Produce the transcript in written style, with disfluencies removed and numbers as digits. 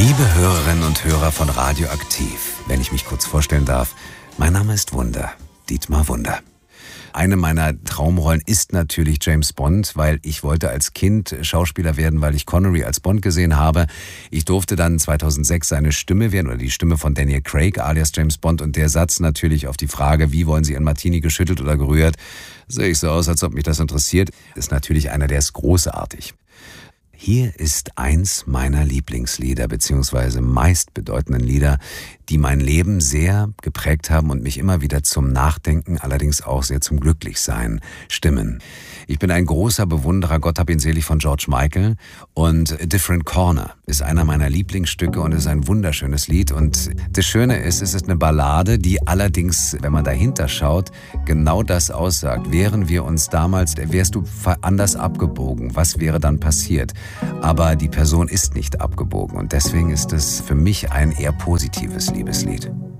Liebe Hörerinnen und Hörer von Radioaktiv, wenn ich mich kurz vorstellen darf, mein Name ist Wunder, Dietmar Wunder. Eine meiner Traumrollen ist natürlich James Bond, weil ich wollte als Kind Schauspieler werden, weil ich Connery als Bond gesehen habe. Ich durfte dann 2006 seine Stimme werden oder die Stimme von Daniel Craig alias James Bond und der Satz natürlich auf die Frage, wie wollen Sie ein Martini geschüttelt oder gerührt, sehe ich so aus, als ob mich das interessiert, ist natürlich einer, der ist großartig. Hier ist eins meiner Lieblingslieder bzw. meistbedeutenden Lieder, die mein Leben sehr geprägt haben und mich immer wieder zum Nachdenken, allerdings auch sehr zum Glücklichsein stimmen. Ich bin ein großer Bewunderer, Gott hab ihn selig, von George Michael, und A Different Corner ist einer meiner Lieblingsstücke und ist ein wunderschönes Lied. Und das Schöne ist, es ist eine Ballade, die allerdings, wenn man dahinter schaut, genau das aussagt. Wären wir uns damals, wärst du anders abgebogen, was wäre dann passiert? Aber die Person ist nicht abgebogen und deswegen ist es für mich ein eher positives Liebeslied.